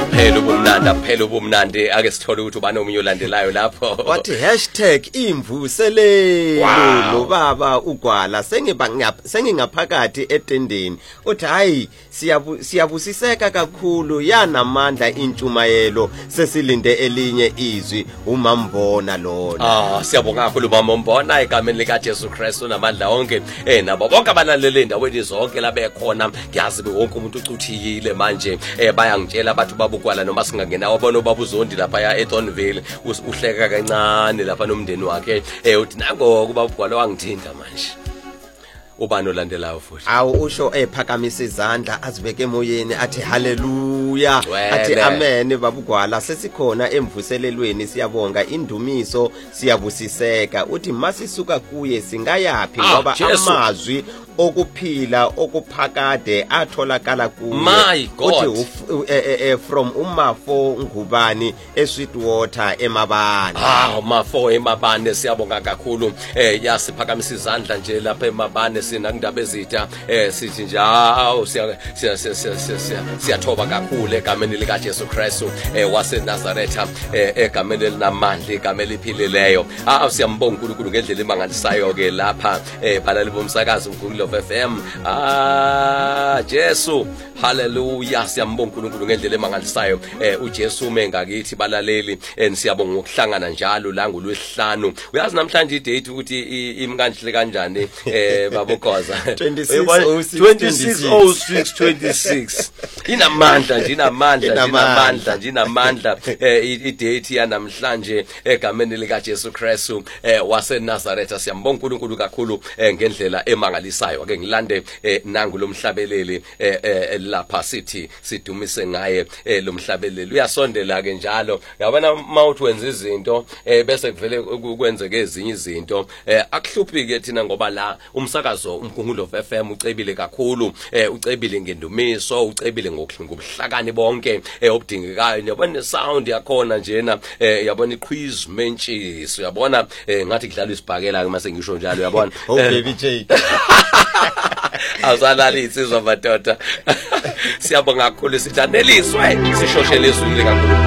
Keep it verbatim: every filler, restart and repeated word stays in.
Aphela ubumnandi, aphela ubumnandi. Ake sithole ukuthi ubani omunye olandelayo lapho. Wathi hashtag imvuselelo lo baba uGwala sengiba sengingaphakathi etendeni. Uthi hayi siyabusiseka kakhulu yanamandla intshumayelo sesilinde elinye izwi uMambona lona. Ah siyabonga kakhulu uMambona egameni lika Jesu Kristu namandla onke. Eh nabo bonke abalaleli endaweni zonke la bekhona. Ngiyazi wonke umuntu ucuthiyile manje eh bayangitshela bathu babuGwala noma singangena wabona ubaba uZondi lapha ya eTonville uhleka kancane lapha nomndeni wakhe eh uthi nango kuba uGwala wangithinta manje. Ubani olandelayo futhi awu usho ephakamisa izandla azibeke emoyeni athi haleluya athi amen babuGwala sesikhona emvuselelweni siyabonga indumiso siyabusiseka uthi masisuka kuye singayapi ngoba amazwi okuphila okuphakade atholakala kuye uthi from umafo ngubani eSweetwater emabane ah umafo emabane siyabonga kakhulu eh yasiphakamisa izandla nje lapha emabane sina kundaba ezitha eh sithi nje awu siya siyathoba kakhulu egameni lika Jesu Kristu eh wase Nazareth eh egameni elinamandla egameni liphilileyo ah siyambonga uNkulunkulu ngendlela emangalisayo ke lapha eh balali bomsakazo uNkulunkulu F M ah Jesu haleluya siyambonga uNkulunkulu ngendlela emangalisayo eh uJesu ume ngakithi balaleli eh siyabonga ukuhlangana njalo la ngolwesihlanu uyazi namhlanje idate ukuthi imkanhle kanjani eh babokoza twenty-six oh six twenty-six inamandla nje inamandla inamandla nje inamandla eh idate yanamhlanje egameni lika Jesu Kristu eh wase Nazareth siyambonga uNkulunkulu kakhulu ngendlela emangalisayo ake ngilande nangu lomhlabeleli eh lapha sithi sidumise ngaye lomhlabeleli uyasondela ke njalo yabona mawuthi wenza izinto bese kuvele kwenzeke ezinye izinto akuhluphi ke thina ngoba la umsakazo uNkulunkulu F M ucebile kakhulu ucebile ngendumiso ucebile ngokuhlakani bonke obudingekayo yabona sound yakhona njena yabona iquiz mentshisi uyabona ngathi kudlala isibhakela ke mase ngisho njalo uyabona oh baby J awuzalali insizwa madoda siyabonga kakhulu sithi aneliswe sishoshele izwi likaNkulunkulu.